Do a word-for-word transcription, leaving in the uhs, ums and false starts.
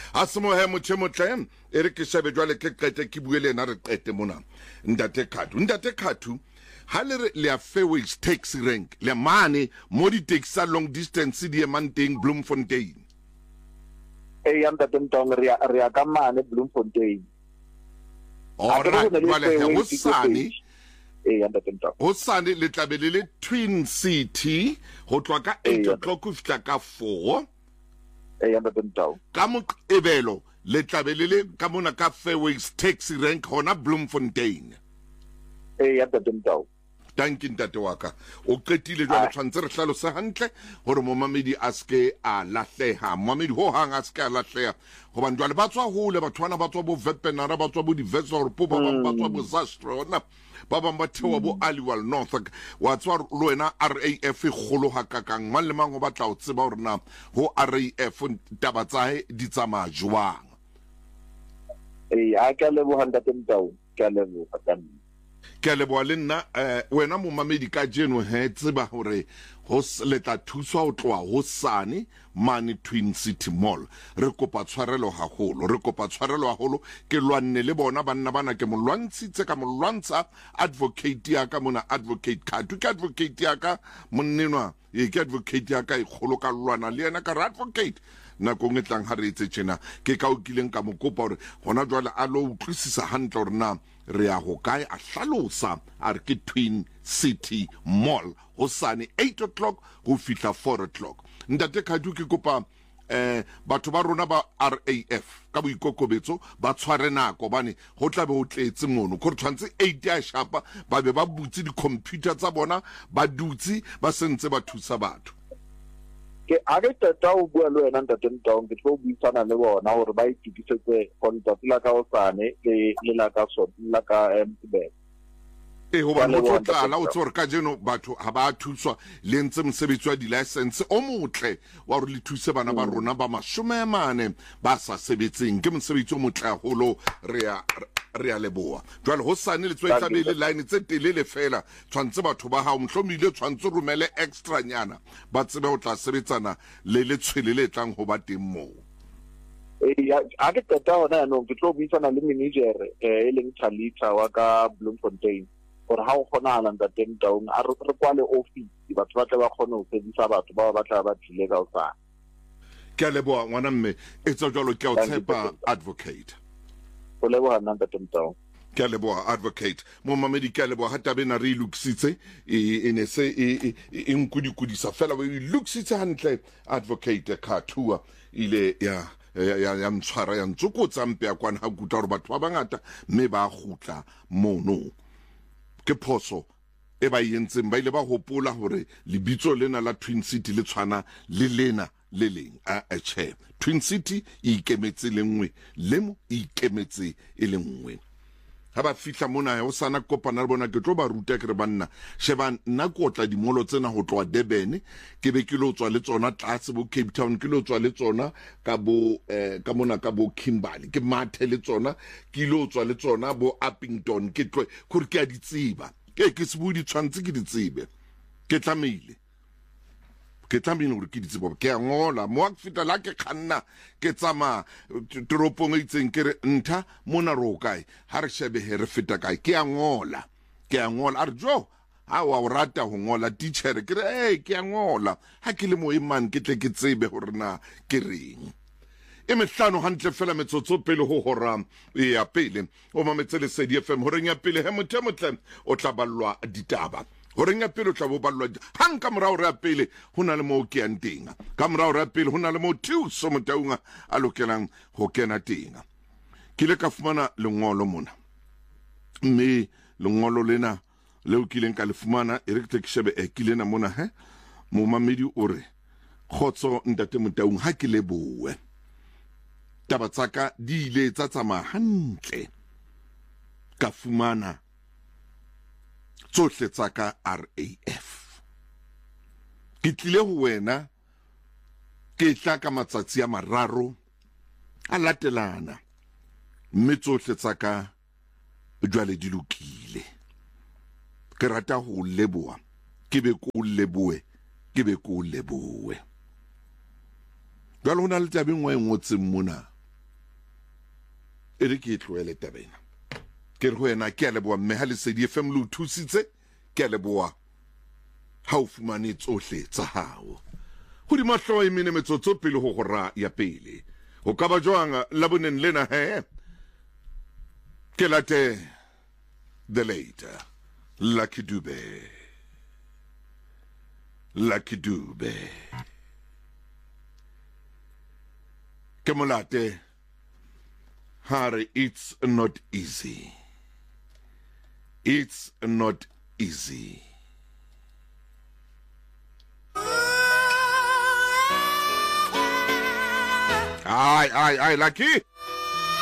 a se mo he motho motle e re ke shebe jwale ke qete ke bue le ena re qete mona ntate Khathu ntate Khathu ha le le a Fairways taxi rank le mane mo di taxi long distance di emanteng Bloemfontein e ya ntate Ntong re re ya ka mane Bloemfontein ora jwale he ho sane e ya ntate Ntong ho sane le tlabele le Twin City ho tloa ka eight o'clock ho fihla ka four e ya ntate Ntong ka Moqebelo le tlabele le ka mona ka Fairways taxi rank hona Bloemfontein e ya ntate Ntong Thank you ntate wa ka o qetile jwale tshwantse re hlalose hantle hore momamedi a ske a lahleha momamedi ho hang a ske a lahleha hobane jwale ba tswa hole batho bana ba tswa bo Wepener ba tswa bo Diversdorp ba bang ba tswa bo Zastrona ba bang ba thewa bo Aliwal North wa tswa lo wena R A F kholo hakakang mang le mang o batla o tseba hore na ho R A F taba tsa he di tsamaya jwang e a ka le bo ntate Ntong ka le bo ka ke a leboa le nna wena momamedi ka jeno he tseba hore ho letla thuswa o tloa ho sane mane Twin City Mall re kopa tshwarelo haholo re kopa tshwarelo haholo ke lwanne le bona banna bana ke molwantshitse ka molwantsha advocate ya ka mona advocate Khathu ke advocate ya ka monnenwa e ke advocate ya ka e kholo ka lwana le yena ka advocate nako nge tlang ha re etse tjena ke ka o kileng ka mo kopa hore hona jwale a lo utlwisisa hantle hore na re a ho kae a hlalosa a re ke Twin City Mall ho sane eight o'clock go fihla four o'clock ntate Khathu ke kopa eh batho ba rona ba R A F ka boikokobetso ba tshware nako bane ho tlabe ho tletse mono go re tshwantse eight ya shapa ba be ba butse di computer tsa bona ba dutse ba sentse ba thusa batho ke a ke tata o bua le wena ntate Ntong ke tlo buisana le bona hore ba itukisetse kontrata la ka osane le le la ka so la ka Mtbe e ho ba motho tla la o tsore ka jeno batho ha ba thuswa le ntse mosebetsi wa di license o motle wa re le thuse bana ba rona ba mashome mane ba sa sebetseng ke mosebetsi o motle haholo re ya re a leboa jwale ho sane le tswe tlabele line tse telele fela tshwantse batho ba ha mhlomile tshwantse rumele extra nyana ba tsebe ho tla sebetsana le le tshwele le tlang ho ba teng moo e ya a ke tata ona no ke tlo buisana le manager e leng Talita wa ka Bloemfontein gore ha o khona la ntate Ntong a re kwale office batho ba tla ba khona ho sebisa batho ba ba tla ba tlile ka osana ke a leboa ngwana mme e tsa jwalo ke o tshepa advocate o leboha ntate Ntong ke a leboa advocate mo mamedi ke a leboa ha tabena re iluksitse e ne se e nkudikudisa fela we iluksitse hantle advocate Khathu ile ya ya ya mtshwara ya ntsokotsa mpe ya kwana ha kuta hore batho ba bangata mme ba gutla mono ke phoso e ba yentseng ba ile ba hopola hore lebitso lena la Twin City le tshwana le lena le leng a che Twin City e ikemetse le nngwe le mo e ikemetse e le nngwe ha ba fihla mona ho sana kopana le bona ke tlo ba ruta ke re banna sheba nna ko tla di molo tsena ho tloa Durban ke be ke lo tswa le tsona tlase bo Cape Town ke lo tswa le tsona ka bo eh ka mona ka bo Kimberley ke mathe le tsona ke lo tswa le tsona bo Uppington ke tlo gore ke a di tseba ke ke se budi tshwantse ke di tsebe ke tlamile ke tlamile gore ke di tseba ke a ngola mo a fita la ke khanna ke tsama toropong itseng ke re ntha mona ro kae ha re shebe he re fita kae ke a ngola ke a ngola a re jo ha wa rata ho ngola teacher ke re eh ke a ngola ha ke le mo imane ke tle ke tsebe hore na ke reng e mehlano hantle fela metsotso pele ho hora e ya pele o mametse le C D F M horeng ya pele he motho motle o tla ballwa ditaba horeng ya pele o tla bo ballwa hang ka morao re ya pele hona le mo ke antenga ka morao re ya pele hona le mo thuso motaunga a lokelang ho kena tenga ke le ka fumana lengolo mona mme lengolo lena leo kileng ka le fumana e re ke shebe e kilena mona he mo mamedi o re khotso ntate motaung ha ke le boe taba tsaka di ile tsa tsama hantle ka fumana tsohle tsaka R A F ke tlile ho wena ke tla ka matsatsi a mararo a latelana mme tsohle tsaka jwale di lokile ke rata ho leboa ke be ko leboe ke be ko leboe jwale hona le tabeng wa engotse mona e re ke e tloele tabena ke re go ena ke a leboa mme ha Lesedi F M le o thusitse ke a leboa ha o fumane tsohle tsa hao go di mahlo e mene metsotso pele go gora ya pele o ka ba jwang la boneng lena he ke late the later Lucky Dube Lucky Dube ke molate Harry, it's not easy. It's not easy. Aye, aye, aye, Lucky.